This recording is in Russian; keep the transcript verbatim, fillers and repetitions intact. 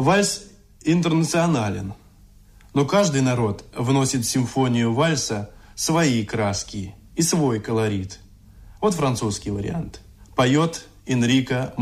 Вальс интернационален, но каждый народ вносит в симфонию вальса свои краски и свой колорит. Вот французский вариант. Поет Энрико